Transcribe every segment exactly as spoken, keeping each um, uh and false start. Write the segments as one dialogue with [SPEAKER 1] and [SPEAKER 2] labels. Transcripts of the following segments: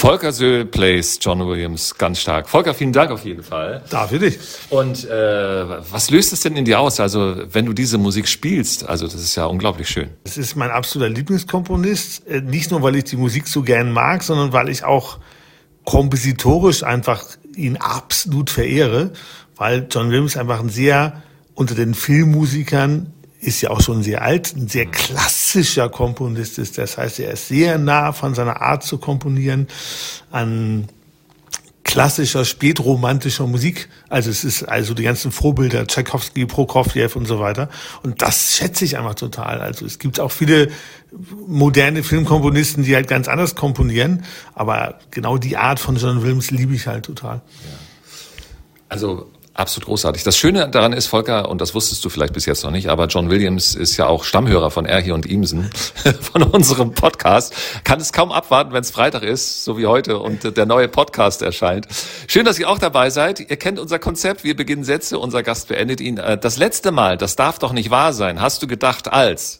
[SPEAKER 1] Volker Söhl plays John Williams ganz stark. Volker, vielen Dank auf jeden Fall.
[SPEAKER 2] Dafür dich.
[SPEAKER 1] Und äh, was löst es denn in dir aus? Also wenn du diese Musik spielst, also das ist ja unglaublich schön.
[SPEAKER 2] Es ist mein absoluter Lieblingskomponist. Nicht nur, weil ich die Musik so gern mag, sondern weil ich auch kompositorisch einfach ihn absolut verehre. Weil John Williams einfach ein sehr, unter den Filmmusikern, ist ja auch schon sehr alt, ein sehr klassischer Komponist ist. Das heißt, er ist sehr nah von seiner Art zu komponieren an klassischer, spätromantischer Musik. Also es ist also die ganzen Vorbilder, Tschaikowski, Prokofjew und so weiter. Und das schätze ich einfach total. Also es gibt auch viele moderne Filmkomponisten, die halt ganz anders komponieren. Aber genau die Art von John Williams liebe ich halt total.
[SPEAKER 1] Ja. Also absolut großartig. Das Schöne daran ist, Volker, und das wusstest du vielleicht bis jetzt noch nicht, aber John Williams ist ja auch Stammhörer von Erhi und Imsen, von unserem Podcast. Kann es kaum abwarten, wenn es Freitag ist, so wie heute, und der neue Podcast erscheint. Schön, dass ihr auch dabei seid. Ihr kennt unser Konzept. Wir beginnen Sätze, unser Gast beendet ihn. Das letzte Mal, das darf doch nicht wahr sein, hast du gedacht als...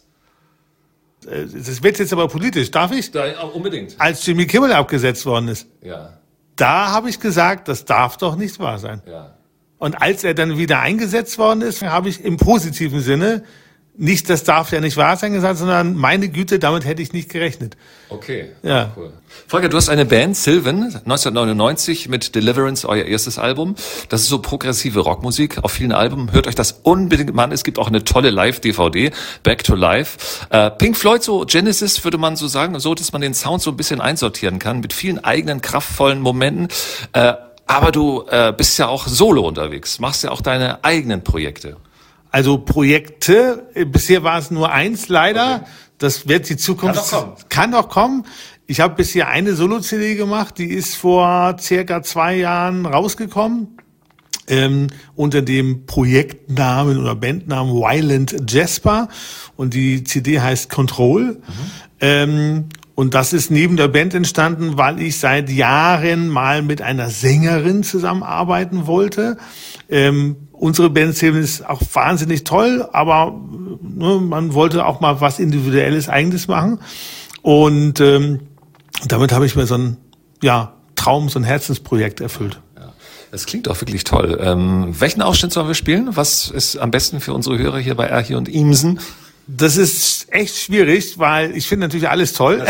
[SPEAKER 2] Das wird jetzt aber politisch. Darf ich?
[SPEAKER 1] Da, unbedingt.
[SPEAKER 2] Als Jimmy Kimmel abgesetzt worden ist.
[SPEAKER 1] Ja.
[SPEAKER 2] Da habe ich gesagt, das darf doch nicht wahr sein.
[SPEAKER 1] Ja.
[SPEAKER 2] Und als er dann wieder eingesetzt worden ist, habe ich im positiven Sinne nicht, das darf ja nicht wahr sein gesagt, sondern meine Güte, damit hätte ich nicht gerechnet.
[SPEAKER 1] Okay,
[SPEAKER 2] ja.
[SPEAKER 1] Cool. Volker, du hast eine Band, Sylvan, neunzehnhundertneunundneunzig mit Deliverance, euer erstes Album. Das ist so progressive Rockmusik auf vielen Alben. Hört euch das unbedingt mal an. Es gibt auch eine tolle Live-D V D, Back to Life. Äh, Pink Floyd, so Genesis würde man so sagen, so dass man den Sound so ein bisschen einsortieren kann, mit vielen eigenen kraftvollen Momenten. Äh, Aber du äh, bist ja auch solo unterwegs, machst ja auch deine eigenen Projekte.
[SPEAKER 2] Also Projekte, bisher war es nur eins leider. Okay. Das wird die Zukunft...
[SPEAKER 1] Kann doch kommen.
[SPEAKER 2] Kann doch kommen. Ich habe bisher eine Solo-C D gemacht, die ist vor circa zwei Jahren rausgekommen. Ähm, unter dem Projektnamen oder Bandnamen Violent Jasper. Und die C D heißt Control. Mhm. Ähm, Und das ist neben der Band entstanden, weil ich seit Jahren mal mit einer Sängerin zusammenarbeiten wollte. Ähm, unsere Band ist auch wahnsinnig toll, aber ne, man wollte auch mal was Individuelles Eigenes machen. Und ähm, damit habe ich mir so ein ja, Traum, so ein Herzensprojekt erfüllt.
[SPEAKER 1] Das klingt auch wirklich toll. Ähm, welchen Ausschnitt sollen wir spielen? Was ist am besten für unsere Hörer hier bei Erhi und Imsen?
[SPEAKER 2] Das ist echt schwierig, weil ich finde natürlich alles toll.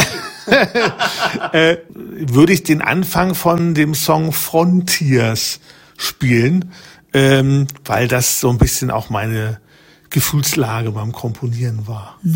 [SPEAKER 2] äh, würde ich den Anfang von dem Song Frontiers spielen, ähm, weil das so ein bisschen auch meine Gefühlslage beim Komponieren war.